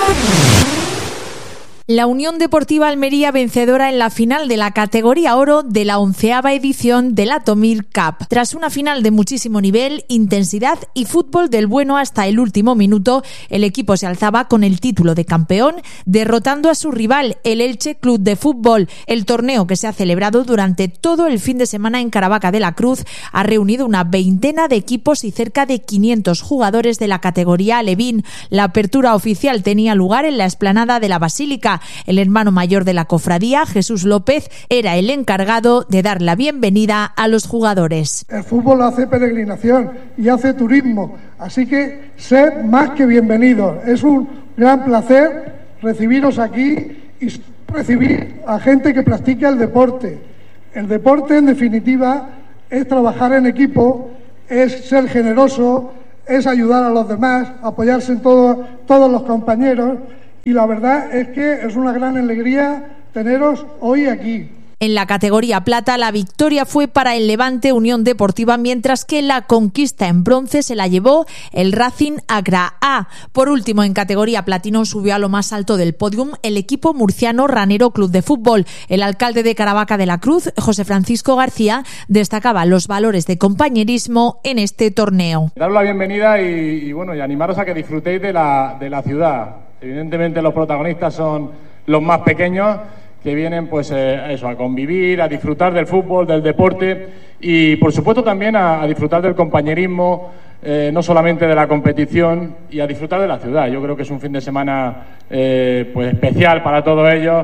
La Unión Deportiva Almería vencedora en la final de la categoría oro de la 11ª edición de la Tomir Cup. Tras una final de muchísimo nivel, intensidad y fútbol del bueno hasta el último minuto, el equipo se alzaba con el título de campeón, derrotando a su rival, el Elche Club de Fútbol. El torneo, que se ha celebrado durante todo el fin de semana en Caravaca de la Cruz, ha reunido una veintena de equipos y cerca de 500 jugadores de la categoría alevín. La apertura oficial tenía lugar en la explanada de la Basílica. El hermano mayor de la cofradía, Jesús López, era el encargado de dar la bienvenida a los jugadores. El fútbol hace peregrinación y hace turismo, así que sed más que bienvenidos. Es un gran placer recibiros aquí y recibir a gente que practica el deporte. El deporte, en definitiva, es trabajar en equipo, es ser generoso, es ayudar a los demás, apoyarse en todos los compañeros. Y la verdad es que es una gran alegría teneros hoy aquí. En la categoría plata, la victoria fue para el Levante Unión Deportiva, mientras que la conquista en bronce se la llevó el Racing Agra A. Por último, en categoría platino subió a lo más alto del podium el equipo murciano Ranero Club de Fútbol. El alcalde de Caravaca de la Cruz, José Francisco García, destacaba los valores de compañerismo en este torneo. Daros la bienvenida y animaros a que disfrutéis de la ciudad. Evidentemente los protagonistas son los más pequeños, que vienen a convivir, a disfrutar del fútbol, del deporte y por supuesto también a disfrutar del compañerismo, no solamente de la competición, y a disfrutar de la ciudad. Yo creo que es un fin de semana especial para todos ellos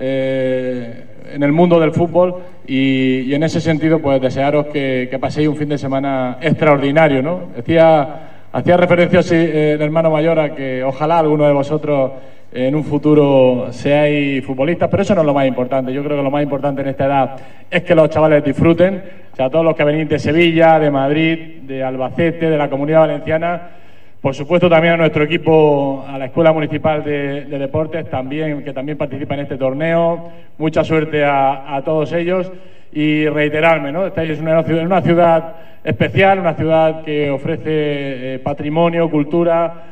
en el mundo del fútbol y en ese sentido desearos que paséis un fin de semana extraordinario, ¿no? Hacía referencia el hermano mayor a que ojalá alguno de vosotros en un futuro seáis futbolistas, pero eso no es lo más importante. Yo creo que lo más importante en esta edad es que los chavales disfruten. O sea, todos los que venís de Sevilla, de Madrid, de Albacete, de la Comunidad Valenciana, por supuesto también a nuestro equipo, a la Escuela Municipal de Deportes, que también participa en este torneo. Mucha suerte a todos ellos y reiterarme, ¿no? Estáis en una ciudad especial, una ciudad que ofrece patrimonio, cultura,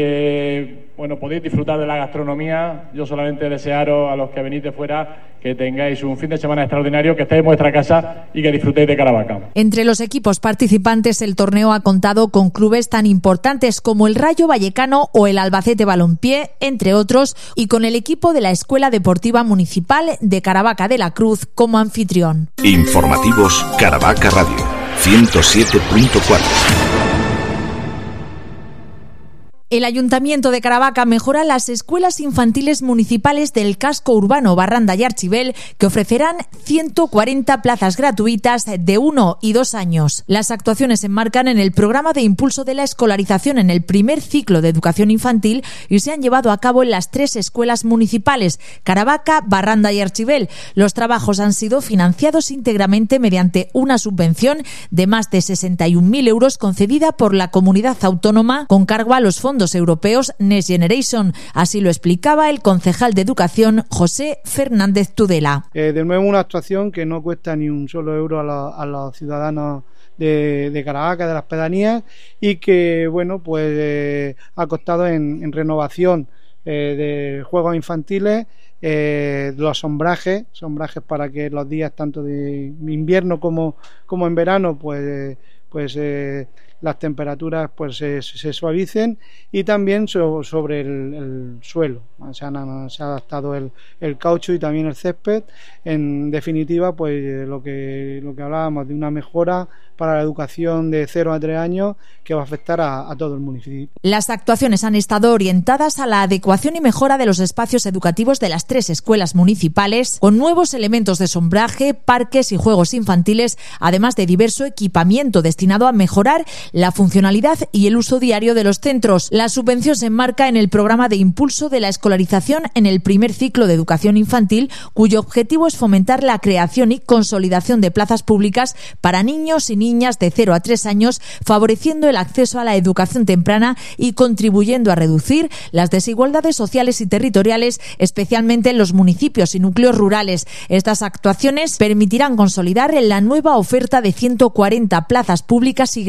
que podéis disfrutar de la gastronomía. Yo solamente desearos a los que venís de fuera que tengáis un fin de semana extraordinario, que estéis en vuestra casa y que disfrutéis de Caravaca. Entre los equipos participantes, el torneo ha contado con clubes tan importantes como el Rayo Vallecano o el Albacete Balompié, entre otros, y con el equipo de la Escuela Deportiva Municipal de Caravaca de la Cruz como anfitrión. Informativos Caravaca Radio 107.4. El Ayuntamiento de Caravaca mejora las escuelas infantiles municipales del casco urbano Barranda y Archivel, que ofrecerán 140 plazas gratuitas de 1 y 2 años. Las actuaciones se enmarcan en el programa de impulso de la escolarización en el primer ciclo de educación infantil y se han llevado a cabo en las 3 escuelas municipales, Caravaca, Barranda y Archivel. Los trabajos han sido financiados íntegramente mediante una subvención de más de 61.000 euros concedida por la comunidad autónoma con cargo a los fondos europeos Next Generation. Así lo explicaba el concejal de Educación, José Fernández Tudela. De nuevo, una actuación que no cuesta ni un solo euro a los ciudadanos de Caravaca, de las pedanías, y que ha costado en renovación de juegos infantiles, los sombrajes para que los días tanto de invierno como en verano las temperaturas se suavicen, y también sobre el suelo se ha adaptado el caucho y también el césped. En definitiva, lo que hablábamos de una mejora para la educación de 0 a 3 años que va a afectar a todo el municipio. Las actuaciones han estado orientadas a la adecuación y mejora de los espacios educativos de las 3 escuelas municipales, con nuevos elementos de sombraje, parques y juegos infantiles, además de diverso equipamiento destinado a mejorar la funcionalidad y el uso diario de los centros. La subvención se enmarca en el programa de impulso de la escolarización en el primer ciclo de educación infantil, cuyo objetivo es fomentar la creación y consolidación de plazas públicas para niños y niñas de 0 a 3 años, favoreciendo el acceso a la educación temprana y contribuyendo a reducir las desigualdades sociales y territoriales, especialmente en los municipios y núcleos rurales. Estas actuaciones permitirán consolidar la nueva oferta de 140 plazas públicas y gratuitas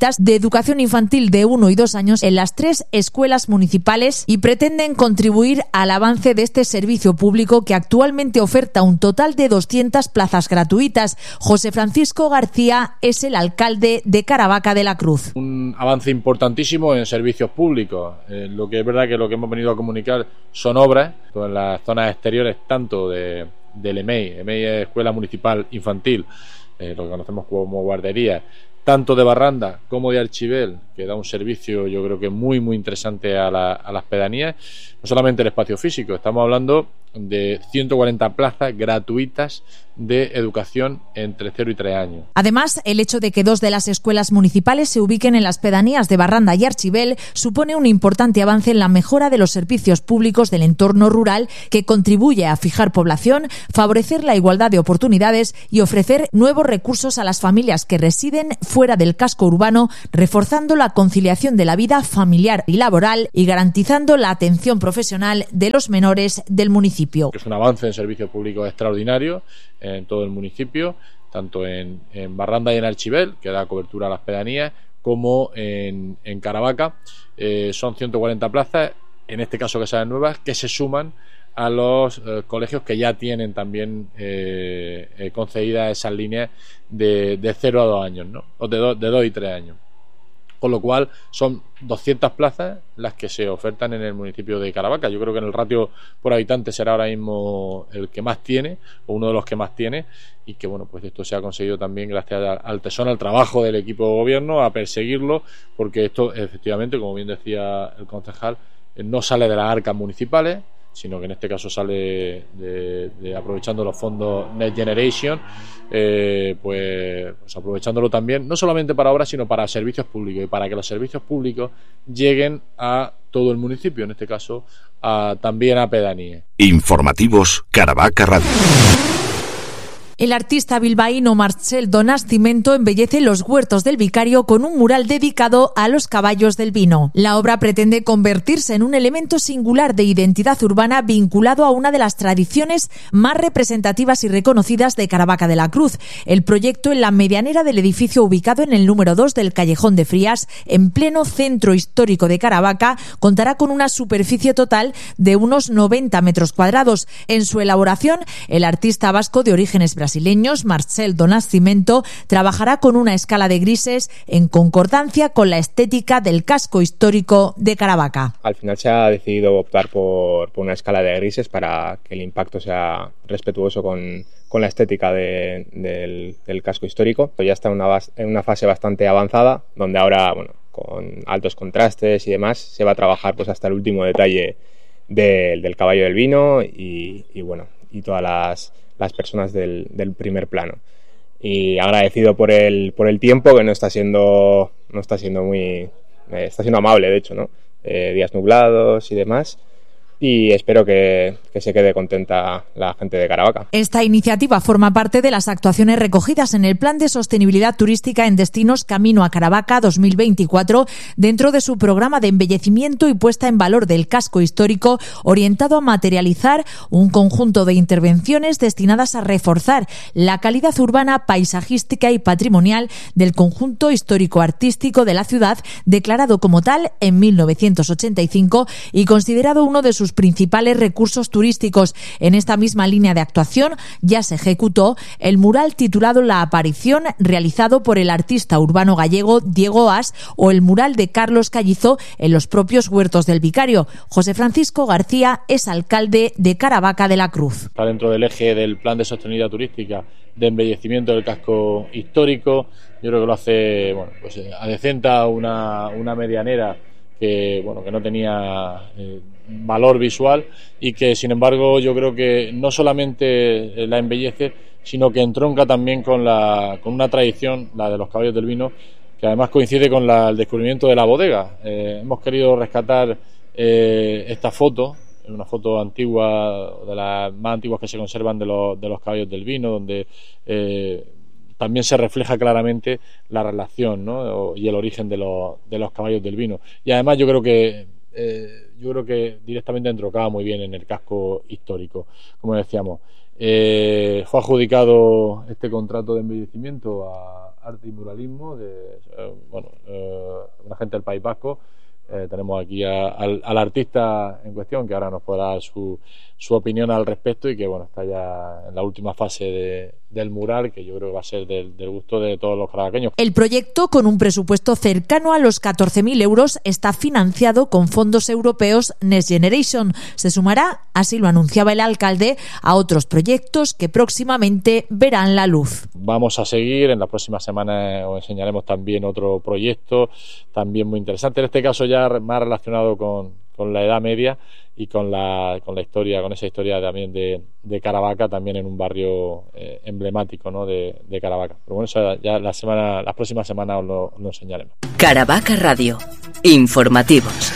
gratuitas de educación infantil de 1 y 2 años en las 3 escuelas municipales y pretenden contribuir al avance de este servicio público que actualmente oferta un total de 200 plazas gratuitas. José Francisco García es el alcalde de Caravaca de la Cruz. Un avance importantísimo en servicios públicos. Lo que es verdad que lo que hemos venido a comunicar son obras en las zonas exteriores tanto del EMEI. EMEI es Escuela Municipal Infantil, lo que conocemos como guardería, tanto de Barranda como de Archibel, que da un servicio yo creo que muy interesante a las pedanías. No solamente el espacio físico, estamos hablando de 140 plazas gratuitas de educación entre 0 y 3 años. Además, el hecho de que 2 de las escuelas municipales se ubiquen en las pedanías de Barranda y Archibel supone un importante avance en la mejora de los servicios públicos del entorno rural que contribuye a fijar población, favorecer la igualdad de oportunidades y ofrecer nuevos recursos a las familias que residen fuera del casco urbano, reforzando la conciliación de la vida familiar y laboral y garantizando la atención profesional de los menores del municipio. Es un avance en servicios públicos extraordinario en todo el municipio, tanto en Barranda y en Archibel, que da cobertura a las pedanías, como en Caravaca. Son 140 plazas, en este caso que sean nuevas, que se suman a los colegios que ya tienen también concedidas esas líneas de 0 a 2 años, ¿no? O de 2 y 3 años. Con lo cual son 200 plazas las que se ofertan en el municipio de Caravaca. Yo creo que en el ratio por habitante será ahora mismo el que más tiene, o uno de los que más tiene, y que bueno, pues esto se ha conseguido también gracias al tesón, al trabajo del equipo de gobierno, a perseguirlo, porque esto efectivamente, como bien decía el concejal, no sale de las arcas municipales, sino que en este caso sale de aprovechando los fondos Next Generation, pues aprovechándolo también, no solamente para obras, sino para servicios públicos, y para que los servicios públicos lleguen a todo el municipio, en este caso también a pedanías. Informativos Caravaca Radio. El artista bilbaíno Marcel Donascimento embellece los huertos del Vicario con un mural dedicado a los caballos del vino. La obra pretende convertirse en un elemento singular de identidad urbana vinculado a una de las tradiciones más representativas y reconocidas de Caravaca de la Cruz. El proyecto, en la medianera del edificio ubicado en el número 2 del Callejón de Frías, en pleno centro histórico de Caravaca, contará con una superficie total de unos 90 metros cuadrados. En su elaboración, el artista vasco de orígenes brasileños, Marcel Donascimento, trabajará con una escala de grises en concordancia con la estética del casco histórico de Caravaca. Al final se ha decidido optar por una escala de grises para que el impacto sea respetuoso con la estética del casco histórico. Ya está en una fase bastante avanzada, donde ahora, bueno, con altos contrastes y demás, se va a trabajar pues hasta el último detalle del caballo del vino y bueno, y todas las personas del primer plano. Y agradecido por el tiempo, que no está siendo muy está siendo amable, de hecho, ¿no? Días nublados y demás. Y espero que se quede contenta la gente de Caravaca. Esta iniciativa forma parte de las actuaciones recogidas en el Plan de Sostenibilidad Turística en Destinos Camino a Caravaca 2024, dentro de su programa de embellecimiento y puesta en valor del casco histórico, orientado a materializar un conjunto de intervenciones destinadas a reforzar la calidad urbana, paisajística y patrimonial del conjunto histórico-artístico de la ciudad, declarado como tal en 1985 y considerado uno de sus principales recursos turísticos. En esta misma línea de actuación ya se ejecutó el mural titulado La Aparición, realizado por el artista urbano gallego Diego As, o el mural de Carlos Callizo en los propios huertos del Vicario. José Francisco García es alcalde de Caravaca de la Cruz. Está dentro del eje del Plan de Sostenibilidad Turística de embellecimiento del casco histórico. Yo creo que lo hace, bueno, pues adecenta una medianera que no tenía valor visual, y que sin embargo yo creo que no solamente la embellece, sino que entronca también con una tradición, la de los caballos del vino, que además coincide con el descubrimiento de la bodega. Hemos querido rescatar esta foto, una foto antigua, de las más antiguas que se conservan de los caballos del vino, donde también se refleja claramente la relación, ¿no? Y el origen de los caballos del vino. Y además yo creo que directamente entroncaba muy bien en el casco histórico. Como decíamos, fue adjudicado este contrato de embellecimiento a arte y muralismo, una gente del País Vasco. Tenemos aquí al artista en cuestión, que ahora nos puede dar su opinión al respecto, y que está ya en la última fase del mural, que yo creo que va a ser del gusto de todos los caravaqueños. El proyecto, con un presupuesto cercano a los 14.000 euros, está financiado con fondos europeos Next Generation. Se sumará, así lo anunciaba el alcalde, a otros proyectos que próximamente verán la luz. Vamos a seguir, en las próximas semanas os enseñaremos también otro proyecto, también muy interesante, en este caso ya más relacionado con la Edad Media y con la historia, con esa historia también de Caravaca, también en un barrio emblemático, ¿no?, de Caravaca. Pero bueno, eso ya las próximas semanas os lo enseñaremos. Caravaca Radio, informativos.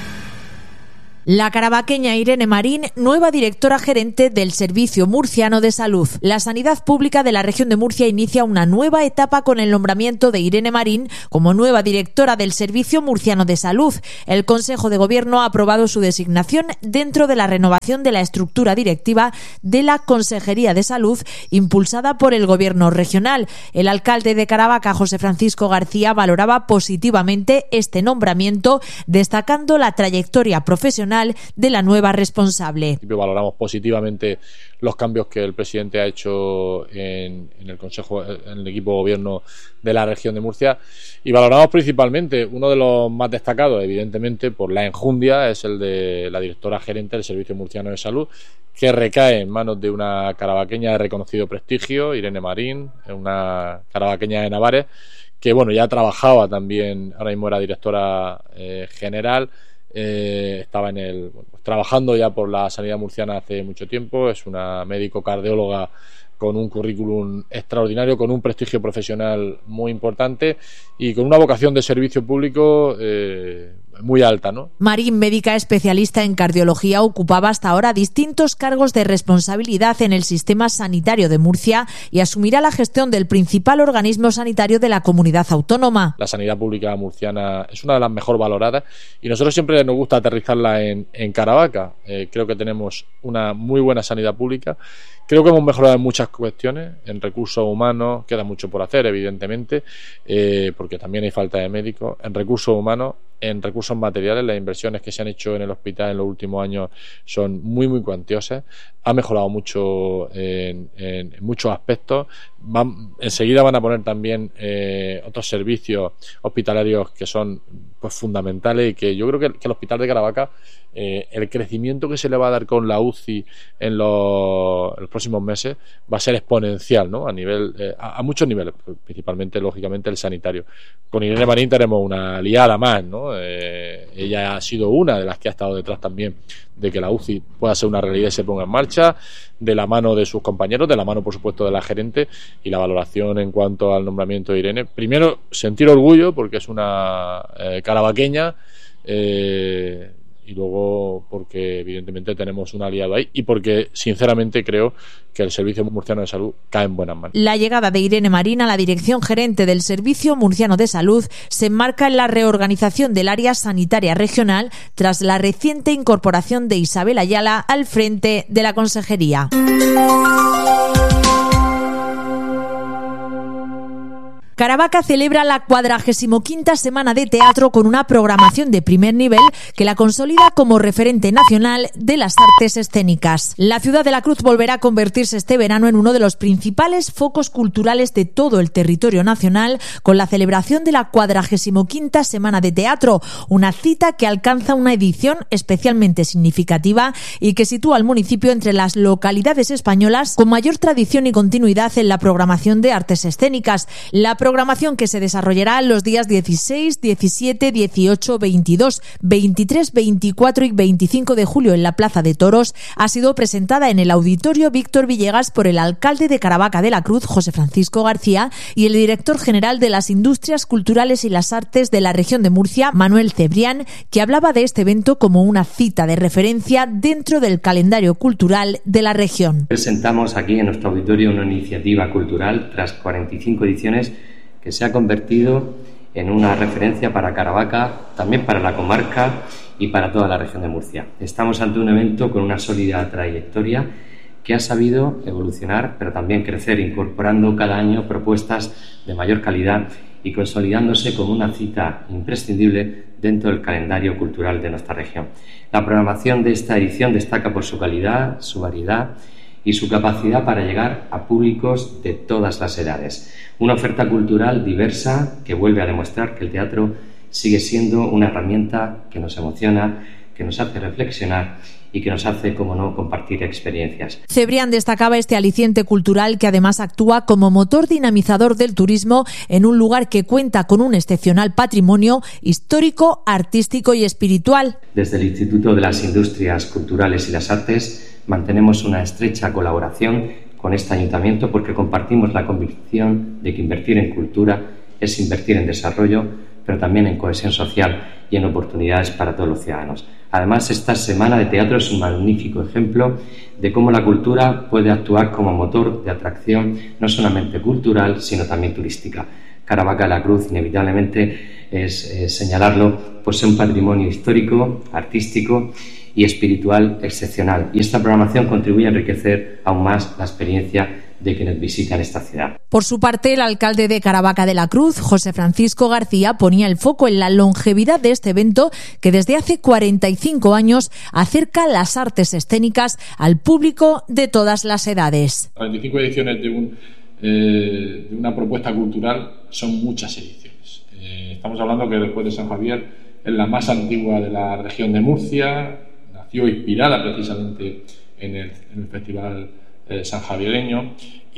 La caravaqueña Irene Marín, nueva directora gerente del Servicio Murciano de Salud. La sanidad pública de la región de Murcia inicia una nueva etapa con el nombramiento de Irene Marín como nueva directora del Servicio Murciano de Salud. El Consejo de Gobierno ha aprobado su designación dentro de la renovación de la estructura directiva de la Consejería de Salud, impulsada por el Gobierno regional. El alcalde de Caravaca, José Francisco García, valoraba positivamente este nombramiento, destacando la trayectoria profesional de la nueva responsable. Valoramos positivamente los cambios que el presidente ha hecho en el Consejo, en el equipo de gobierno de la región de Murcia, y valoramos principalmente, uno de los más destacados, evidentemente por la enjundia, es el de la directora gerente del Servicio Murciano de Salud, que recae en manos de una caravaqueña de reconocido prestigio, Irene Marín, una caravaqueña de Navares, que ya trabajaba también, ahora mismo era directora general. Estaba trabajando ya por la sanidad murciana hace mucho tiempo. Es una médico cardióloga con un currículum extraordinario, con un prestigio profesional muy importante y con una vocación de servicio público muy alta, ¿no? Marín, médica especialista en cardiología, ocupaba hasta ahora distintos cargos de responsabilidad en el sistema sanitario de Murcia y asumirá la gestión del principal organismo sanitario de la comunidad autónoma. La sanidad pública murciana es una de las mejor valoradas y nosotros siempre nos gusta aterrizarla en Caravaca. Creo que tenemos una muy buena sanidad pública. Creo que hemos mejorado en muchas cuestiones, en recursos humanos queda mucho por hacer, evidentemente, porque también hay falta de médicos, en recursos humanos, en recursos materiales. Las inversiones que se han hecho en el hospital en los últimos años son muy, muy cuantiosas. Ha mejorado mucho en muchos aspectos. Enseguida van a poner también otros servicios hospitalarios que son fundamentales, y que yo creo que el hospital de Caravaca, el crecimiento que se le va a dar con la UCI en los próximos meses va a ser exponencial, ¿no? A muchos niveles, principalmente, lógicamente, el sanitario. Con Irene Marín tenemos una aliada más, ¿no? Ella ha sido una de las que ha estado detrás también de que la UCI pueda ser una realidad y se ponga en marcha, de la mano de sus compañeros, de la mano, por supuesto, de la gerente. Y la valoración en cuanto al nombramiento de Irene, primero, sentir orgullo porque es una caravaqueña, y luego porque evidentemente tenemos un aliado ahí, y porque sinceramente creo que el Servicio Murciano de Salud cae en buenas manos. La llegada de Irene Marín a la dirección gerente del Servicio Murciano de Salud se enmarca en la reorganización del área sanitaria regional tras la reciente incorporación de Isabel Ayala al frente de la consejería. Caravaca celebra la 45ª Semana de Teatro con una programación de primer nivel que la consolida como referente nacional de las artes escénicas. La ciudad de la Cruz volverá a convertirse este verano en uno de los principales focos culturales de todo el territorio nacional con la celebración de la 45ª Semana de Teatro, una cita que alcanza una edición especialmente significativa y que sitúa al municipio entre las localidades españolas con mayor tradición y continuidad en la programación de artes escénicas. La programación, que se desarrollará los días 16, 17, 18, 22, 23, 24 y 25 de julio en la Plaza de Toros, ha sido presentada en el Auditorio Víctor Villegas por el alcalde de Caravaca de la Cruz, José Francisco García, y el director general de las Industrias Culturales y las Artes de la región de Murcia, Manuel Cebrián, que hablaba de este evento como una cita de referencia dentro del calendario cultural de la región. Presentamos aquí en nuestro auditorio una iniciativa cultural tras 45 ediciones que se ha convertido en una referencia para Caravaca, también para la comarca y para toda la región de Murcia. Estamos ante un evento con una sólida trayectoria que ha sabido evolucionar, pero también crecer, incorporando cada año propuestas de mayor calidad y consolidándose como una cita imprescindible dentro del calendario cultural de nuestra región. La programación de esta edición destaca por su calidad, su variedad y su capacidad para llegar a públicos de todas las edades. Una oferta cultural diversa que vuelve a demostrar que el teatro sigue siendo una herramienta que nos emociona, que nos hace reflexionar y que nos hace, como no, compartir experiencias. Cebrián destacaba este aliciente cultural que además actúa como motor dinamizador del turismo en un lugar que cuenta con un excepcional patrimonio histórico, artístico y espiritual. Desde el Instituto de las Industrias Culturales y las Artes mantenemos una estrecha colaboración con este ayuntamiento porque compartimos la convicción de que invertir en cultura es invertir en desarrollo, pero también en cohesión social y en oportunidades para todos los ciudadanos. Además, esta Semana de Teatro es un magnífico ejemplo de cómo la cultura puede actuar como motor de atracción no solamente cultural, sino también turística. Caravaca de la Cruz, inevitablemente, es señalarlo, posee un patrimonio histórico, artístico y espiritual excepcional. Y esta programación contribuye a enriquecer aún más la experiencia de quienes visitan esta ciudad. Por su parte, el alcalde de Caravaca de la Cruz, José Francisco García, ponía el foco en la longevidad de este evento que desde hace 45 años acerca las artes escénicas al público de todas las edades. 45 ediciones de una propuesta cultural son muchas ediciones. Estamos hablando que después de San Javier es la más antigua de la región de Murcia, nació inspirada precisamente en el Festival San Javiereño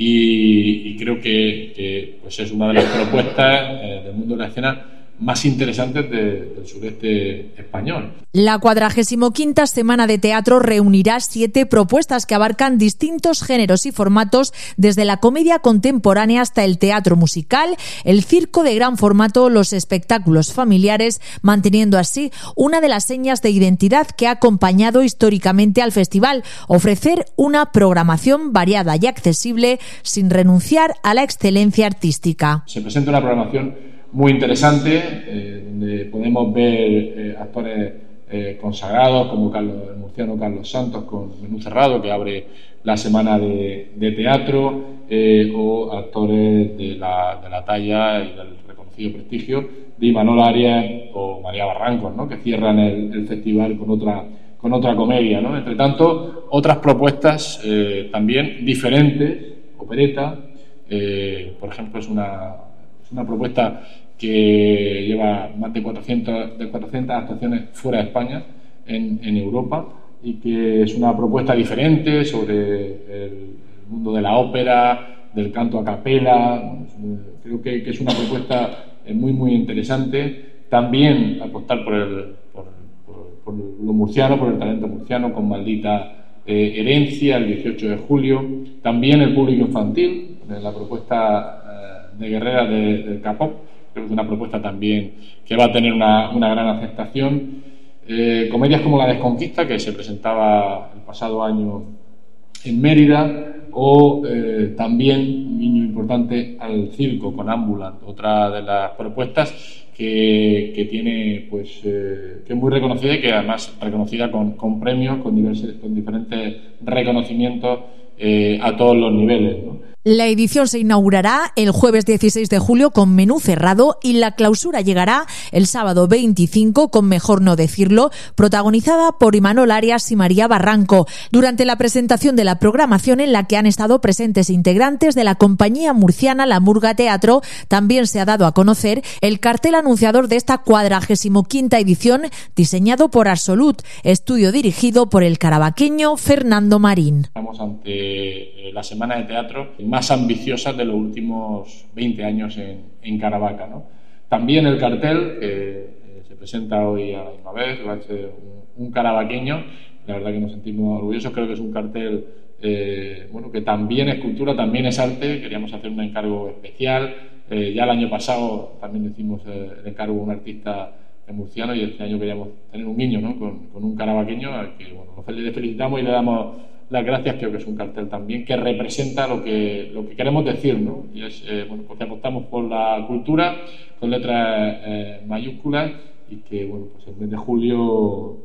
y creo que pues es una de las propuestas del mundo de la escena más interesantes del sureste español. La 45ª Semana de Teatro reunirá 7 propuestas que abarcan distintos géneros y formatos, desde la comedia contemporánea hasta el teatro musical, el circo de gran formato, los espectáculos familiares, manteniendo así una de las señas de identidad que ha acompañado históricamente al festival: ofrecer una programación variada y accesible sin renunciar a la excelencia artística. Se presenta una programación muy interesante, donde podemos ver actores consagrados como el murciano Carlos Santos con Menú Cerrado, que abre la semana de teatro, o actores de la talla y del reconocido prestigio de Imanol Arias o María Barrancos, ¿no?, que cierran el festival con otra comedia, ¿no? Entre tanto, otras propuestas también diferentes, opereta, por ejemplo, es una propuesta que lleva más de 400 actuaciones fuera de España, en Europa, y que es una propuesta diferente sobre el mundo de la ópera, del canto a capela. Creo que es una propuesta muy, muy interesante. También apostar por lo murciano, por el talento murciano, con Maldita Herencia, el 18 de julio. También el público infantil, la propuesta de Guerrera del Capop. Creo que es una propuesta también que va a tener una gran aceptación. Comedias como La Desconquista, que se presentaba el pasado año en Mérida, o también un guiño importante al circo con Ambulant, otra de las propuestas que tiene, pues, que es muy reconocida y que además reconocida con premios, con diferentes reconocimientos a todos los niveles, ¿no? La edición se inaugurará el jueves 16 de julio con Menú Cerrado y la clausura llegará el sábado 25 con Mejor no decirlo, protagonizada por Imanol Arias y María Barranco. Durante la presentación de la programación, en la que han estado presentes integrantes de la compañía murciana La Murga Teatro, también se ha dado a conocer el cartel anunciador de esta 45ª edición, diseñado por Absolut, estudio dirigido por el caravaqueño Fernando Marín. Estamos ante la Semana de Teatro más ambiciosas de los últimos 20 años en Caravaca, ¿no? También el cartel, que se presenta hoy a la misma vez, va a ser un caravaqueño. La verdad que nos sentimos orgullosos. Creo que es un cartel que también es cultura, también es arte. Queríamos hacer un encargo especial. Ya el año pasado también hicimos el encargo a un artista murciano, y este año queríamos tener un guiño, ¿no?, con un caravaqueño, al que le felicitamos y le damos las gracias. Creo que es un cartel también que representa lo que queremos decir, ¿no? Y es porque apostamos por la cultura con letras mayúsculas, y que pues el mes de julio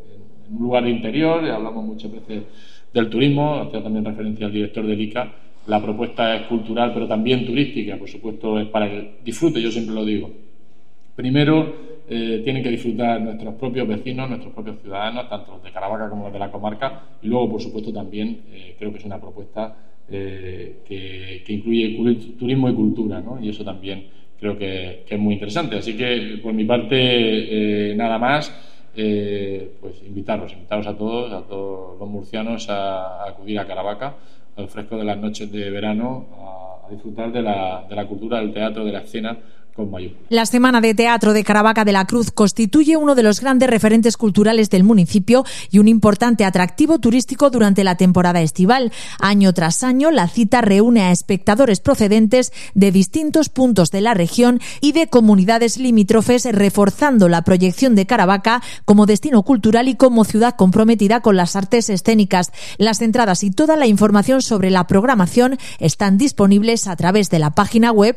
un lugar de interior, hablamos muchas veces del turismo, hacía también referencia al director del ICA. La propuesta es cultural, pero también turística, por supuesto, es para el disfrute, yo siempre lo digo. Primero, tienen que disfrutar nuestros propios vecinos, nuestros propios ciudadanos, tanto los de Caravaca como los de la comarca, y luego, por supuesto, también creo que es una propuesta que incluye turismo y cultura, ¿no? Y eso también creo que es muy interesante. Así que, por mi parte, nada más, pues invitaros a todos los murcianos a acudir a Caravaca, al fresco de las noches de verano, a disfrutar de la cultura, del teatro, de la escena, con mayúsculas. La Semana de Teatro de Caravaca de la Cruz constituye uno de los grandes referentes culturales del municipio y un importante atractivo turístico durante la temporada estival. Año tras año, la cita reúne a espectadores procedentes de distintos puntos de la región y de comunidades limítrofes, reforzando la proyección de Caravaca como destino cultural y como ciudad comprometida con las artes escénicas. Las entradas y toda la información sobre la programación están disponibles a través de la página web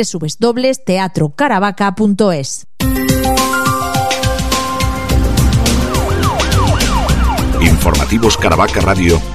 www.teatrocaravaca.es. Informativos Caravaca Radio